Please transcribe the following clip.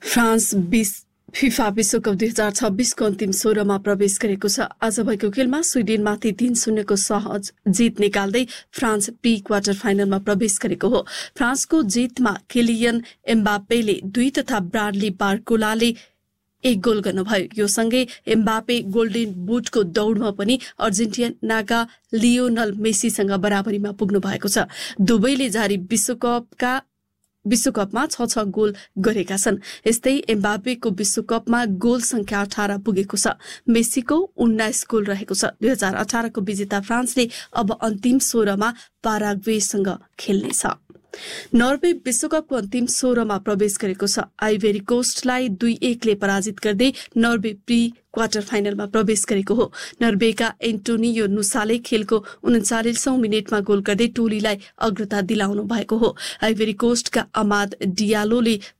France FIFA विश्वकप 2026 को अन्तिम 16मा प्रवेश गरेको छ। आज भएको खेलमा स्विडेनमाथि 3-0 को सहज जित निकाल्दै फ्रान्स प्री क्वार्टर फाइनलमा प्रवेश गरेको हो। फ्रान्सको जितमा किलियन एम्बापेले 2 तथा ब्राडली बार्कोलाले 1 गोल गर्नुभयो। यो सँगै एम्बापे गोल्डन बुटको दौडमा पनि अर्जेन्टिनाका लियोनल मेसीसँग बराबरीमा पुग्नु भएको छ। दुवैले जारी विश्वकपमा 6 गोल गरेका छन्। यस्तै एम्बापेको विश्वकपमा गोल संख्या 18 पुगेको छ। मेसीको 19 गोल रहेको छ। 2018 को विजेता फ्रान्सले अब अन्तिम 16मा पाराग्वेसँग खेल्नेछ। नर्वे विश्वकपको अन्तिम 16मा प्रवेश गरेको छ। आइभेरी कोस्टलाई 2-1 ले पराजित गर्दै नर्वे प्री क्वार्टर फाइनलमा प्रवेश गरेको हो। नर्वेका एन्टोनियो नुसाले खेलको 39औं मिनेटमा गोल गर्दै टोलीलाई अग्रता दिलाउनु भएको हो। आइभेरी कोस्टका अमाद डियालोले